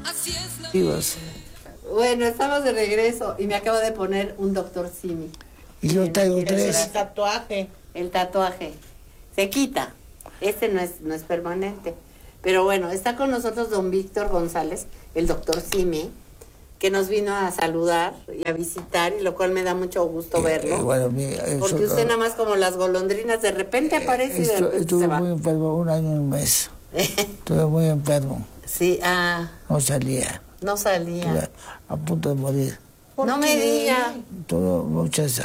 Vivos. Bueno, estamos de regreso y me acabo de poner un doctor Simi. Y yo traigo tres. El tatuaje. El tatuaje. Se quita. Este no es permanente. Pero bueno, está con nosotros don Víctor González, el doctor Simi, que nos vino a saludar y a visitar, y lo cual me da mucho gusto verlo. Bueno, porque usted nada más como las golondrinas de repente aparece y de repente estuve se va. muy enfermo, 1 año y un mes. Estuve muy enfermo. Sí, No salía. no salía. Estuve a punto de morir. No me diga. Tuve muchas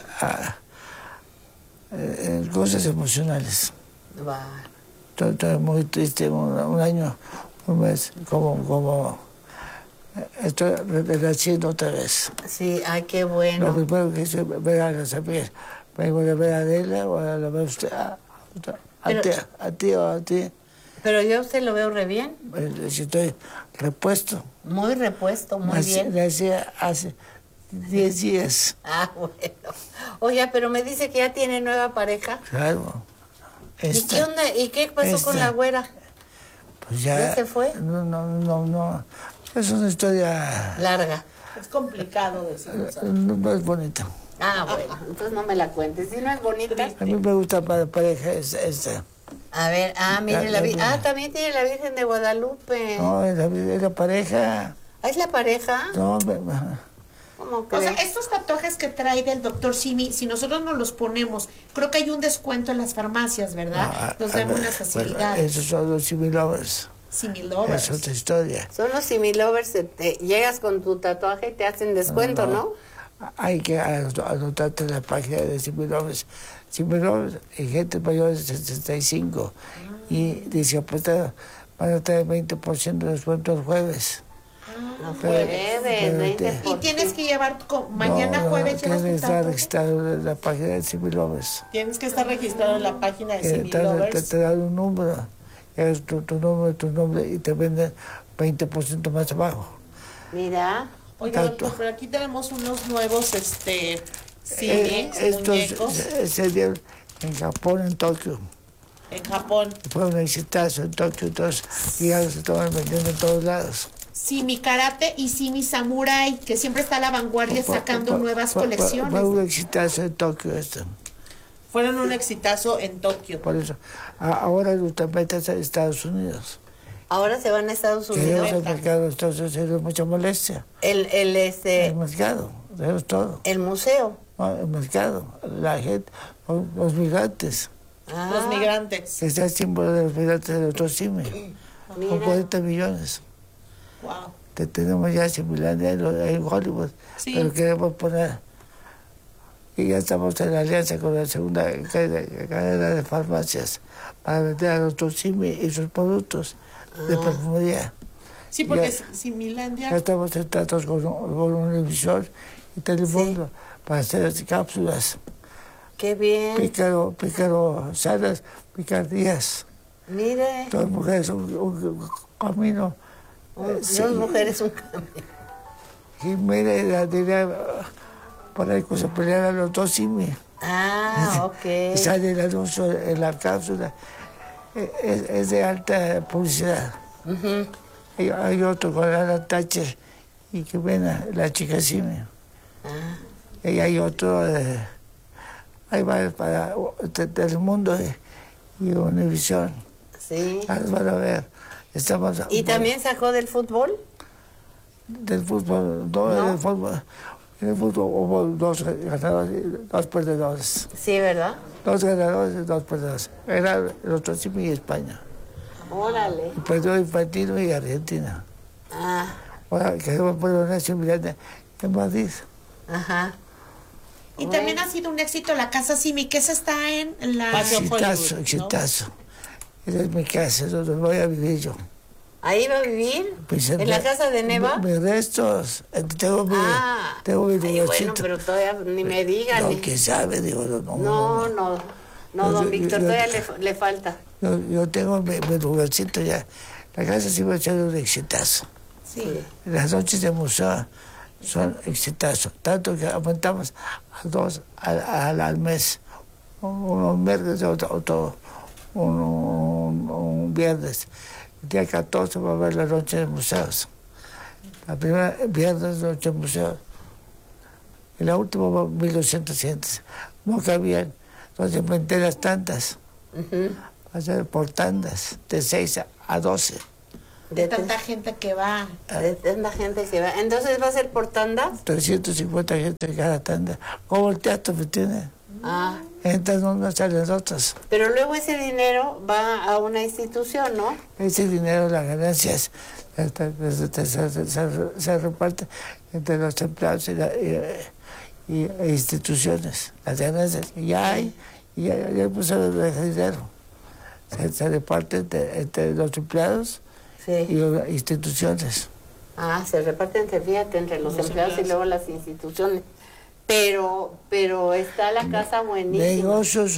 cosas emocionales. Va. Estoy muy triste, un año, un mes, como estoy renaciendo otra vez. Sí, ay, qué bueno. Lo primero que hice ver a las amigas. Vengo de ver a Adela o a la ver usted, a ti o a ti. Pero yo a usted lo veo re bien. Si estoy repuesto. Muy repuesto, muy bien. Nací hace 10 días. Ah, bueno. Oiga, pero me dice que ya tiene nueva pareja. Claro. ¿Y qué onda? ¿Y qué pasó con la güera? Pues ya se fue? No. Es una historia Larga. Es complicado decirlo. no es bonita. Ah, bueno, entonces no me la cuentes. Si no es bonita. A mí me gusta para pareja esta. A ver, mire la Virgen. También tiene la Virgen de Guadalupe. No, es la pareja. ¿Es la pareja? No, ¿Cómo O sea, crees? estos tatuajes que trae del doctor Simi, si nosotros nos los ponemos, creo que hay un descuento en las farmacias, ¿verdad? Nos dan unas facilidades. Esos son los similovers. Similovers. Es otra historia. Son los similovers. Llegas con tu tatuaje y te hacen descuento, ¿no? Hay que anotarte en la página de Similovers. Similovers, en gente mayor de 65. Y discapacitados van a tener 20% de descuento el jueves. No puedes, 20%. Y tienes que llevar, mañana jueves llevas tienes tu que estar tatuaje. registrado en la página de Similovers. Tienes que estar registrado en la página de Similovers. Te dan un número, es tu nombre y te venden 20% más abajo. Mira. Oiga, doctor, pero aquí tenemos unos nuevos, Simi, Estos muñecos. se dieron en Japón, en Tokio. En Japón. Fue un exitazo en Tokio, entonces ya los estaban vendiendo en todos lados. Simi Karate y Simi Samurai, que siempre está a la vanguardia sacando nuevas colecciones. Fue un exitazo en Tokio esto. Fueron un exitazo en Tokio. Por eso, ahora los metes a Estados Unidos. Ahora se van a Estados Unidos. Tenemos el mercado, entonces es mucha molestia. El El mercado, tenemos todo. El museo. No, el mercado, la gente, los migrantes. Los migrantes. Que es el símbolo de los migrantes del otro Simi. Con 40 millones. Wow. Tenemos ya Similandia en Hollywood, Sí. pero queremos poner. Y ya estamos en alianza con la segunda cadena de farmacias para vender a nuestros Simi y sus productos de perfumería. Sí, porque Ya Similandia. estamos en tratos con Univision y Telemundo para hacer las cápsulas. Qué bien. Pícaro sanas, picardías. Mire. Todas mujeres un camino. Dos mujeres, un camino. Y mire, la diría por ahí que se pelearan los dos Simi. Ok. Y sale el anuncio en la cápsula. Es de alta publicidad. Hay otro con Alan Thatcher y que ven la chica Simi. Y hay otro, hay varios para Telemundo y Univision. Sí. Van a ver. Estamos, ¿Y también sacó del fútbol? Del fútbol, no. Del fútbol. En el fútbol hubo 2 ganadores y 2 perdedores. Sí, ¿verdad? 2 ganadores y 2 perdedores. Era el otro Simi y España. Órale. Y perdió Infantino y Argentina. Ah, Ahora queremos poner una Similandia en Madrid. ajá. Y también ha sido un éxito la casa Simi, que esa está en la... Exitazo, ¿no? exitazo. Esa es mi casa, es donde voy a vivir yo. ¿Ahí va a vivir? Pues, ¿En la casa de Neva? Mis restos. Tengo mi Ay, bueno, lugarcito. pero todavía ni me digan. No, ¿quién sabe? Digo, No, don Víctor, todavía le falta. Yo tengo mi lugarcito ya. La casa sí va a ser un exitazo. Sí. Las noches de museo son exitosos, tanto que aumentamos a 2 al mes. Unos viernes, otro un viernes. El día 14 va a haber la noche de museos. La primera, viernes, noche museo. Y la última, 1200. No cabían. Entonces inventé las tandas. Hacer por tandas, de 6 a 12. De tanta gente que va. De tanta gente que va. Entonces va a ser por tandas. 350 gente en cada tanda. Como el teatro, ¿me entiendes? Ah. Entran unas, salen otras. Pero luego ese dinero va a una institución, ¿no? Ese dinero, las ganancias, se reparte entre los empleados y instituciones. Las ganancias que ya hay, y ya pues el dinero. Se reparte entre los empleados y las instituciones. Ah, se reparte entre los empleados y luego las instituciones. Pero está la casa buenísima. Negocios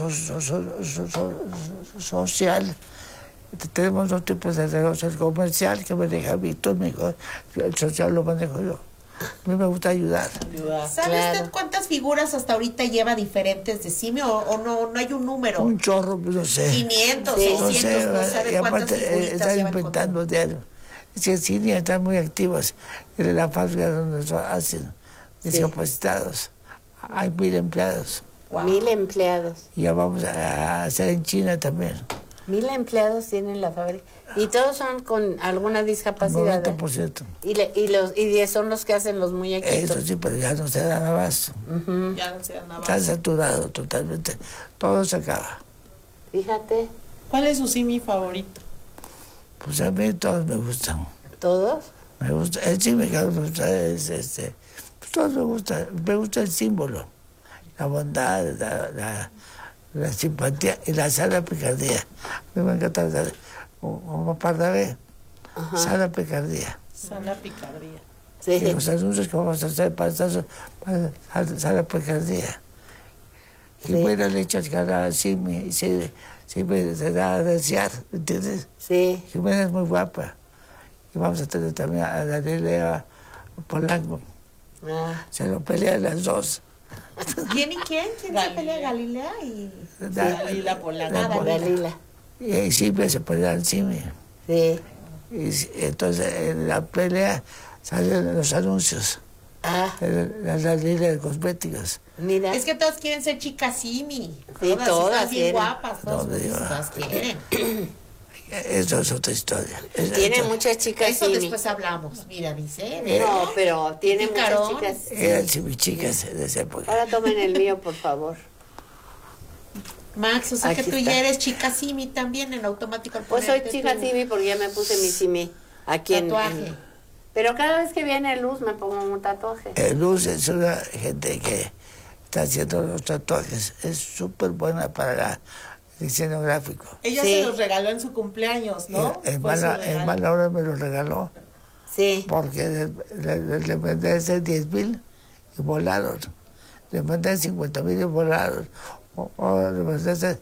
social. Tenemos dos tipos de negocios. El comercial, que maneja Víctor, el social lo manejo yo. A mí me gusta ayudar. ¿Sabe usted cuántas figuras hasta ahorita lleva diferentes de CIMI o no hay un número? Un chorro, no sé. 500, Sí. 600, no sabe y cuántas aparte, figuritas están llevan inventando diario. Es que el cine están muy activos. En la fábrica donde se hacen discapacitados. Hay 1000 empleados. Wow. 1000 empleados. Y ya vamos a hacer en China también. 1000 empleados tienen la fábrica. Y todos son con alguna discapacidad. 90%. Y son los que hacen los muñequitos. Eso sí, pero ya no se dan abasto. Ya no se dan abasto. Está saturado totalmente. Todo se acaba. Fíjate. ¿Cuál es su simi favorito? Pues a mí todos me gustan. ¿Todos? Me gusta, el sí me gusta, pues todos me gusta. Me gusta el símbolo, la bondad, la simpatía y la sana picardía. A mí me encanta como Pardavé, sana picardía. Sana picardía. Sí. Y los anuncios que vamos a hacer para sana picardía. Y buena leche al canal, sí me da a desear, ¿entiendes? Sí. Jimena es muy guapa. Y vamos a tener también a Galilea Polanco. Ah. Se lo pelean las dos. ¿Quién y quién? ¿Quién se pelea? Galilea y... Dalila Polanco. Dalila. Y siempre se pelean Simi. Sí. Y entonces en la pelea salen los anuncios. Ah. Las Dalila de cosméticos. Mira. Es que todos quieren ser chicas Simi. Sí, todas están bien quieren. guapas. No me digas. Todas quieren. Eso es otra historia. Tiene muchas chicas Eso Simi. después hablamos. Mira, dice. No, pero tiene muchas Picarón. chicas. Eran Simi chicas de esa época. Ahora tomen el mío, por favor. Max, o sea Aquí que tú está. ya eres chica Simi también en automático. al Pues soy ponerte chica tu Simi porque ya me puse mi Simi aquí tatuaje. Pero cada vez que viene Luz me pongo un tatuaje. Luz es una gente que está haciendo los tatuajes. Es súper buena para el diseño gráfico. Ella Sí. se los regaló en su cumpleaños, ¿no? Fue su regalo. Hermana ahora me lo regaló Sí. porque le mandé hacer 10,000 y volaron. Le mandé 50,000 y volaron. O le mandé hacer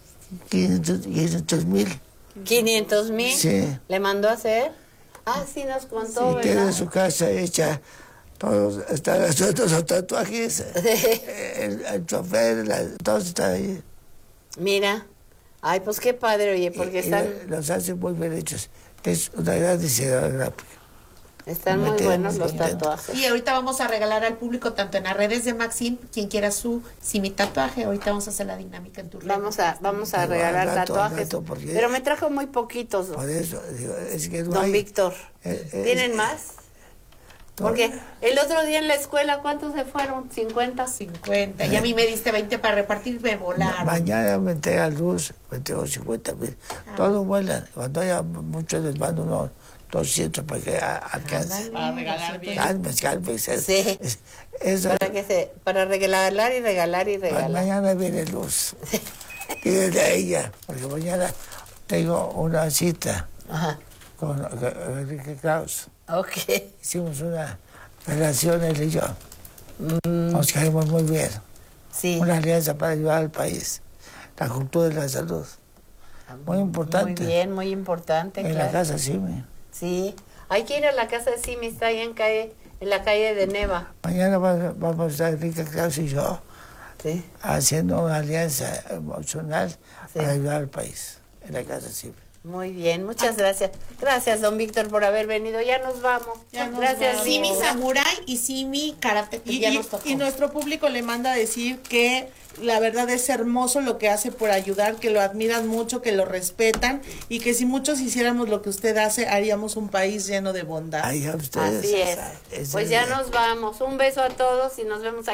500,000. 500,000. Sí. ¿Le mandó a hacer? Ah, sí nos contó, Y tiene ¿verdad? su casa hecha. Todos están haciendo los tatuajes. El chofer, todos están ahí. Mira. Ay, pues qué padre, oye, porque Y los hacen muy bien hechos. Es una gran diseñadora gráfica. están me muy quedé buenos muy los contento. tatuajes. Y ahorita vamos a regalar al público, tanto en las redes de Maxine, quien quiera su Simi tatuaje. Ahorita vamos a hacer la dinámica en tu red. Vamos a Pero regalar al rato, tatuajes. porque- Pero me trajo muy poquitos, Por eso, digo, es que no don hay- Víctor. ¿Tienen más? Porque el otro día en la escuela, ¿cuántos se fueron? ¿50? 50. Y a mí me diste 20 para repartir, me volaron. Mañana me entrega Luz, me entrego 50,000. Todos vuelan. Cuando haya muchos les mando unos 200 para que alcance. Para regalar bien. Cálmese. Sí. Eso, Para regalar y regalar y regalar. mañana viene Luz. Dígale a ella, porque mañana tengo una cita Ajá. con Enrique Kraus. Ok. Hicimos una relación él y yo. Nos caímos muy bien. Sí. Una alianza para ayudar al país. La cultura y la salud. Muy importante. Muy bien, muy importante, En claro. la casa Simi. Sí. Hay que ir a la casa de Simi, está ahí en la calle de Neva. Mañana vamos a estar Enrique Kraus y yo Sí. haciendo una alianza emocional Sí. para ayudar al país. En la casa Simi. Muy bien, muchas gracias. Gracias, don Víctor, por haber venido. Ya nos vamos. Gracias, Simi Samurai y Simi Karate. Y nuestro público le manda a decir que la verdad es hermoso lo que hace por ayudar, que lo admiran mucho, que lo respetan y que si muchos hiciéramos lo que usted hace, haríamos un país lleno de bondad. Ay, a ustedes. Así es. Pues ya nos vamos. Un beso a todos y nos vemos aquí.